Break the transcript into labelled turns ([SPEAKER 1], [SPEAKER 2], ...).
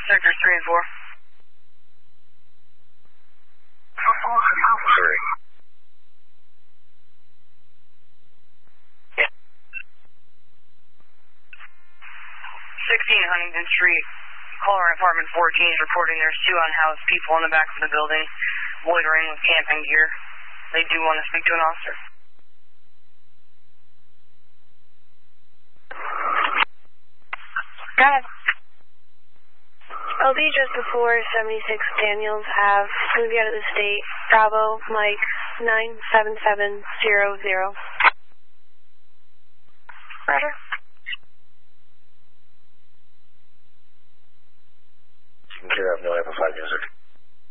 [SPEAKER 1] Sectors 3 and 4.
[SPEAKER 2] Sorry.
[SPEAKER 1] 16 Huntington Street. Caller apartment 14 is reporting there's 2 unhoused people in the back of the building loitering with camping gear. They do want to speak to an officer.
[SPEAKER 3] Go ahead. I'll be just before 76 Daniels Ave. Going to be out of the state. Bravo, Mike, 97700.
[SPEAKER 1] Roger.